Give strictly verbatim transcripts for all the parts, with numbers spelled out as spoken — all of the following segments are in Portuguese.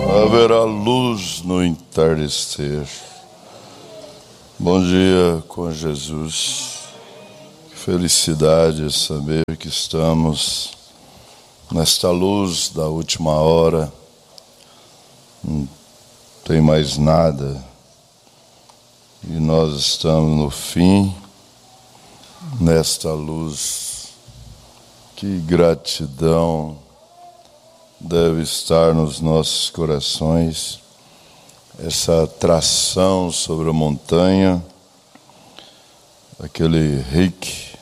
Haverá luz no entardecer. Bom dia com Jesus. Que felicidade saber que estamos nesta luz da última hora. Não tem mais nada. E nós estamos no fim, nesta luz. Que gratidão deve estar nos nossos corações, essa atração sobre a montanha, aquele Rick.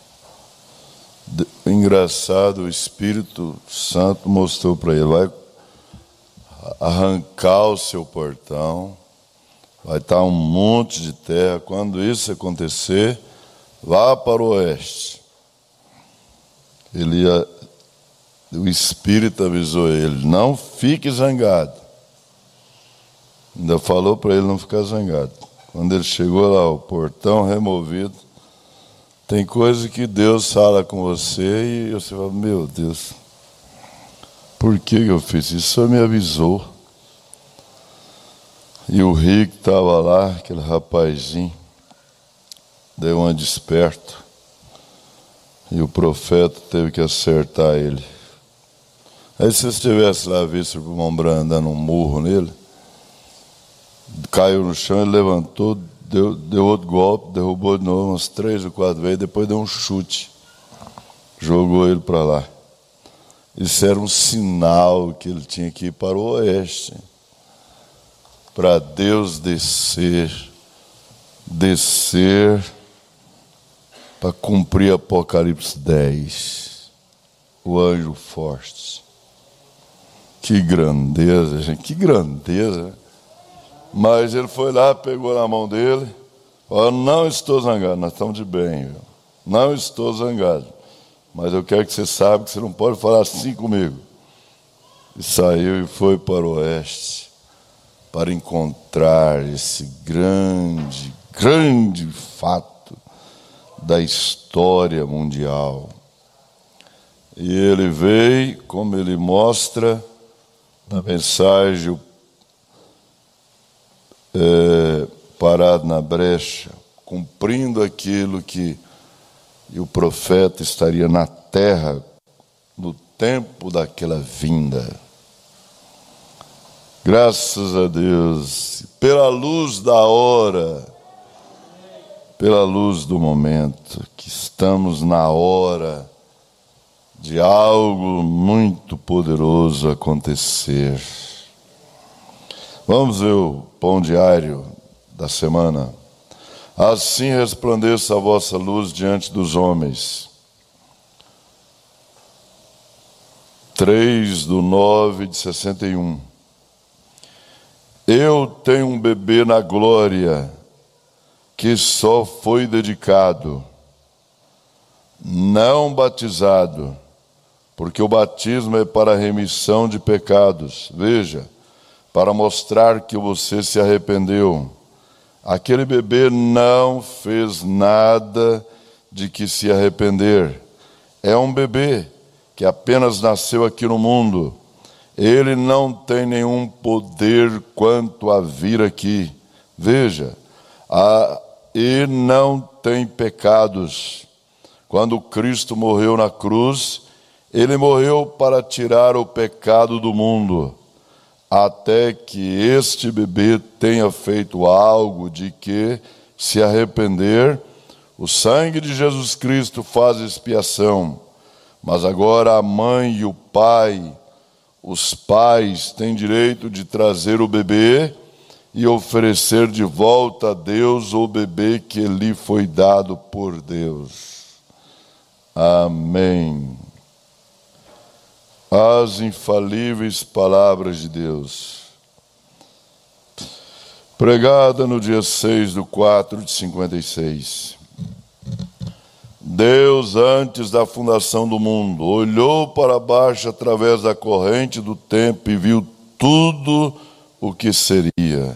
Engraçado, o Espírito Santo mostrou para ele, vai arrancar o seu portão, vai estar um monte de terra. Quando isso acontecer, vá para o oeste. Ele ia, o Espírito avisou ele, não fique zangado. Ainda falou para ele não ficar zangado. Quando ele chegou lá, o portão removido, tem coisa que Deus fala com você e você fala, meu Deus, por que eu fiz isso? O Senhor me avisou. E o Rick estava lá, aquele rapazinho, deu uma desperto. E o profeta teve que acertar ele. Aí se você estivesse lá visto o irmão Branham dando um murro nele, caiu no chão, ele levantou, deu, deu outro golpe, derrubou de novo umas três ou quatro vezes, depois deu um chute, jogou ele para lá. Isso era um sinal que ele tinha que ir para o oeste, para Deus descer, descer, para cumprir Apocalipse dez, o anjo forte. Que grandeza, gente, que grandeza. Mas ele foi lá, pegou na mão dele, falou, não estou zangado, nós estamos de bem, viu? Não estou zangado, mas eu quero que você saiba que você não pode falar assim comigo. E saiu e foi para o oeste, para encontrar esse grande, grande fato da história mundial. E ele veio, como ele mostra na mensagem, é, parado na brecha, cumprindo aquilo que e o profeta estaria na terra no tempo daquela vinda. Graças a Deus, pela luz da hora, pela luz do momento, que estamos na hora de algo muito poderoso acontecer. Vamos ver o pão diário da semana. Assim resplandeça a vossa luz diante dos homens. três do nove de sessenta e um. Eu tenho um bebê na glória, que só foi dedicado, não batizado, porque o batismo é para a remissão de pecados. Veja, para mostrar que você se arrependeu. Aquele bebê não fez nada de que se arrepender. É um bebê que apenas nasceu aqui no mundo. Ele não tem nenhum poder quanto a vir aqui. Veja, a, e não tem pecados. Quando Cristo morreu na cruz, ele morreu para tirar o pecado do mundo, até que este bebê tenha feito algo de que se arrepender. O sangue de Jesus Cristo faz expiação, mas agora a mãe e o pai, os pais têm direito de trazer o bebê e oferecer de volta a Deus o bebê que lhe foi dado por Deus. Amém. As infalíveis palavras de Deus, pregada no dia seis do quatro de cinquenta e seis. Deus, antes da fundação do mundo, olhou para baixo através da corrente do tempo e viu tudo o que seria.